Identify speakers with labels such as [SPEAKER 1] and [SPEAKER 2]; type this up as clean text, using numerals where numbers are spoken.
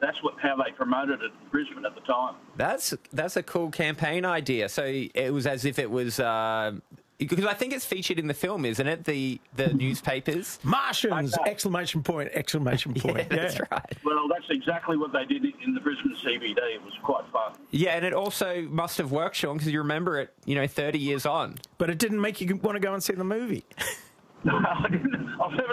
[SPEAKER 1] That's how they promoted it in Brisbane at the time.
[SPEAKER 2] That's a cool campaign idea. So it was as if it was because I think it's featured in the film, isn't it? The newspapers.
[SPEAKER 3] Martians! Exclamation point! Exclamation point!
[SPEAKER 2] Yeah, that's right.
[SPEAKER 1] Well, that's exactly what they did in the Brisbane CBD. It was quite fun.
[SPEAKER 2] Yeah, and it also must have worked, Sean, because you remember it, 30 years on.
[SPEAKER 3] But it didn't make you want to go and see the movie.
[SPEAKER 1] No, I didn't. I've never